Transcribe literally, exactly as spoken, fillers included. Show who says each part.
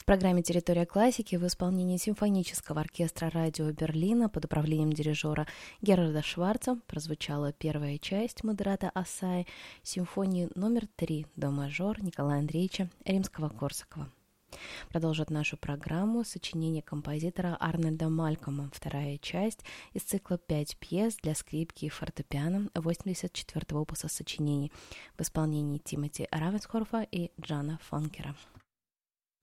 Speaker 1: В программе «Территория классики» в исполнении симфонического оркестра радио Берлина под управлением дирижера Герарда Шварца прозвучала первая часть Модерата Ассаи симфонии номер три до мажор Николая Андреевича Римского-Корсакова. Продолжит нашу программу сочинение композитора Арнольда Малькома, вторая часть из цикла «Пять пьес для скрипки и фортепиано» восемьдесят четвёртого опуса сочинений в исполнении Тимоти Равенсхорфа и Джана Фонкера.